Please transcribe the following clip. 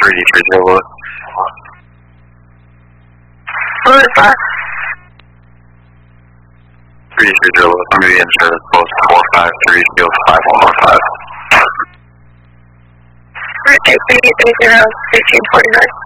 3D30. What was that? 3D30, I'm going to be in service post 453, field 5115. Okay, 3D30, 1349.